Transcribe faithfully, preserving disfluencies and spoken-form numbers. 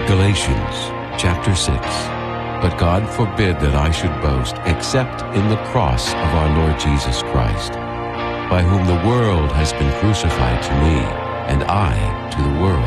Galatians chapter six. But God forbid that I should boast except in the cross of our Lord Jesus Christ, by whom the world has been crucified to me, and I to the world.